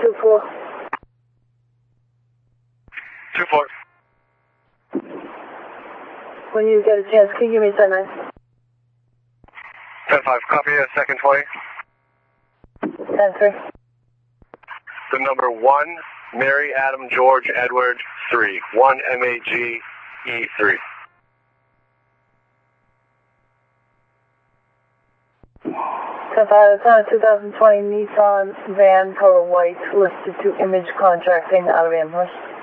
2-4. 2-4. When you get a chance, can you give me a 10-9? 10-5, copy a second 20. 10-3. The number 1, Mary, Adam, George, Edward, 3. 1 MAG E3. 10-5, it's on a 2020 Nissan van, color white, listed to Image Contracting out of Amherst.